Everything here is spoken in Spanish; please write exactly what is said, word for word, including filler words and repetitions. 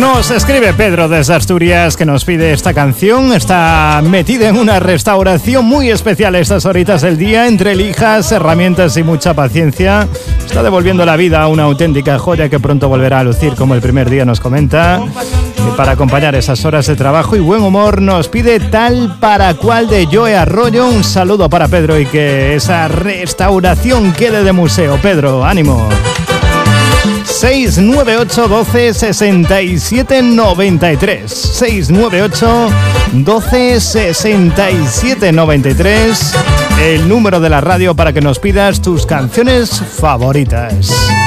Nos escribe Pedro desde Asturias, que nos pide esta canción. Está metida en una restauración muy especial a estas horitas del día, entre lijas, herramientas y mucha paciencia. Está devolviendo la vida a una auténtica joya que pronto volverá a lucir como el primer día, nos comenta. Y para acompañar esas horas de trabajo y buen humor nos pide Tal para Cual de Joe Arroyo. Un saludo para Pedro y que esa restauración quede de museo. Pedro, ánimo. seis nueve ocho, doce, sesenta y siete, noventa y tres. seis nueve ocho, doce, sesenta y siete, noventa y tres. El número de la radio para que nos pidas tus canciones favoritas.